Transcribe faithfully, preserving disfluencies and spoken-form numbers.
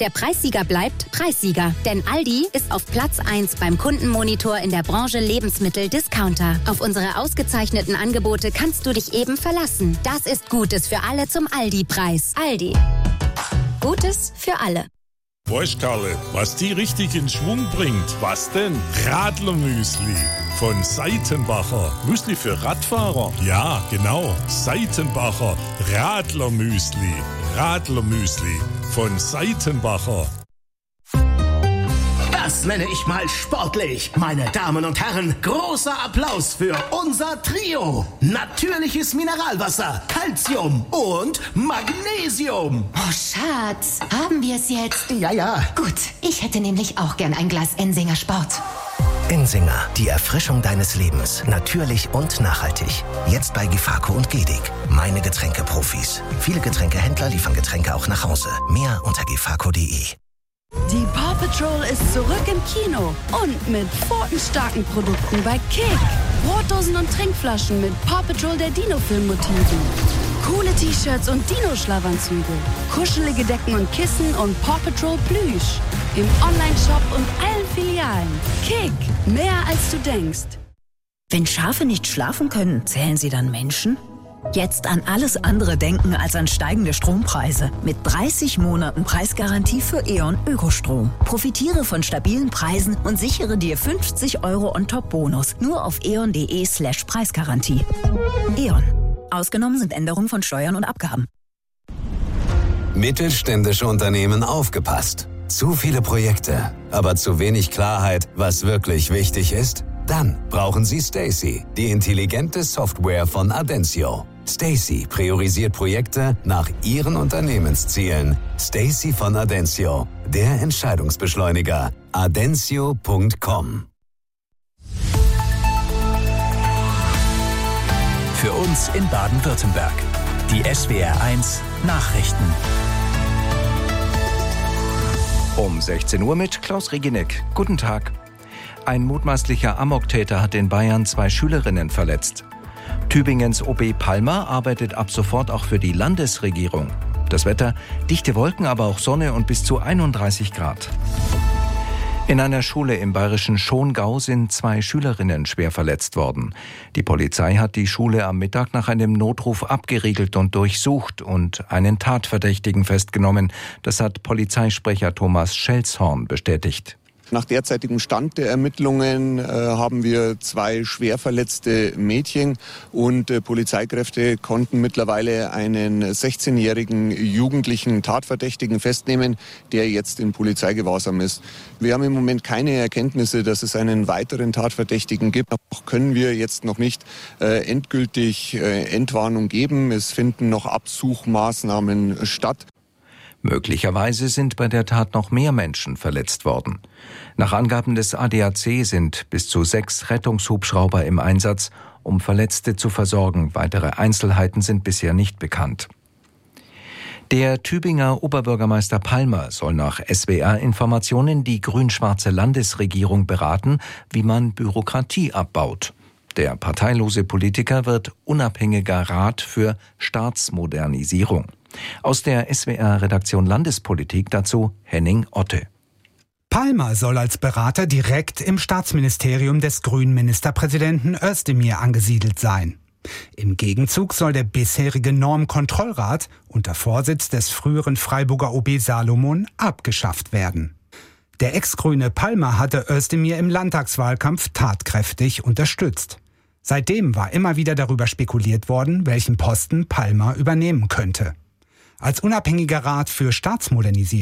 Der Preissieger bleibt Preissieger. Denn Aldi ist auf Platz eins beim Kundenmonitor in der Branche Lebensmittel-Discounter. Auf unsere ausgezeichneten Angebote kannst du dich eben verlassen. Das ist Gutes für alle zum Aldi-Preis. Aldi. Gutes für alle. Weißt Karle, was die richtig in Schwung bringt? Was denn? Radlermüsli von Seitenbacher. Müsli für Radfahrer? Ja, genau. Seitenbacher Radlermüsli. Radlermüsli von Seitenbacher. Das nenne ich mal sportlich. Meine Damen und Herren, großer Applaus für unser Trio. Natürliches Mineralwasser, Calcium und Magnesium. Oh, Schatz, haben wir es jetzt? Ja, ja. Gut, ich hätte nämlich auch gern ein Glas Ensinger Sport. Ensinger, die Erfrischung deines Lebens. Natürlich und nachhaltig. Jetzt bei Gefako und Gedig. Meine Getränkeprofis. Viele Getränkehändler liefern Getränke auch nach Hause. Mehr unter gefako punkt de. Die Paw Patrol ist zurück im Kino und mit pfotenstarken Produkten bei Kick. Brotdosen und Trinkflaschen mit Paw Patrol der Dino-Film-Motiven. Coole T-Shirts und Dino-Schlafanzüge. Kuschelige Decken und Kissen und Paw Patrol Plüsch. Im Online-Shop und allen Filialen. Kick, mehr als du denkst. Wenn Schafe nicht schlafen können, zählen sie dann Menschen? Jetzt an alles andere denken als an steigende Strompreise. Mit dreißig Monaten Preisgarantie für E.ON Ökostrom. Profitiere von stabilen Preisen und sichere dir fünfzig Euro on-top-Bonus. Nur auf eon.de slash Preisgarantie. E.ON. Ausgenommen sind Änderungen von Steuern und Abgaben. Mittelständische Unternehmen aufgepasst. Zu viele Projekte, aber zu wenig Klarheit, was wirklich wichtig ist? Dann brauchen Sie Stacey, die intelligente Software von Adensio. Stacey priorisiert Projekte nach Ihren Unternehmenszielen. Stacey von Adensio, der Entscheidungsbeschleuniger. adensio punkt com. Für uns in Baden-Württemberg. Die S W R eins Nachrichten. Um sechzehn Uhr mit Klaus Reginek. Guten Tag. Ein mutmaßlicher Amoktäter hat in Bayern zwei Schülerinnen verletzt. Tübingens O B Palmer arbeitet ab sofort auch für die Landesregierung. Das Wetter, dichte Wolken, aber auch Sonne und bis zu einunddreißig Grad. In einer Schule im bayerischen Schongau sind zwei Schülerinnen schwer verletzt worden. Die Polizei hat die Schule am Mittag nach einem Notruf abgeriegelt und durchsucht und einen Tatverdächtigen festgenommen. Das hat Polizeisprecher Thomas Schelzhorn bestätigt. Nach derzeitigem Stand der Ermittlungen äh, haben wir zwei schwer verletzte Mädchen und äh, Polizeikräfte konnten mittlerweile einen sechzehnjährigen jugendlichen Tatverdächtigen festnehmen, der jetzt in Polizeigewahrsam ist. Wir haben im Moment keine Erkenntnisse, dass es einen weiteren Tatverdächtigen gibt. Noch können wir jetzt noch nicht äh, endgültig äh, Entwarnung geben. Es finden noch Absuchmaßnahmen statt. Möglicherweise sind bei der Tat noch mehr Menschen verletzt worden. Nach Angaben des A D A C sind bis zu sechs Rettungshubschrauber im Einsatz, um Verletzte zu versorgen. Weitere Einzelheiten sind bisher nicht bekannt. Der Tübinger Oberbürgermeister Palmer soll nach S W R-Informationen die grün-schwarze Landesregierung beraten, wie man Bürokratie abbaut. Der parteilose Politiker wird unabhängiger Rat für Staatsmodernisierung. Aus der S W R-Redaktion Landespolitik dazu Henning Otte. Palmer soll als Berater direkt im Staatsministerium des grünen Ministerpräsidenten Özdemir angesiedelt sein. Im Gegenzug soll der bisherige Normkontrollrat unter Vorsitz des früheren Freiburger O B Salomon abgeschafft werden. Der Ex-Grüne Palmer hatte Özdemir im Landtagswahlkampf tatkräftig unterstützt. Seitdem war immer wieder darüber spekuliert worden, welchen Posten Palmer übernehmen könnte. Als unabhängiger Rat für Staatsmodernisierung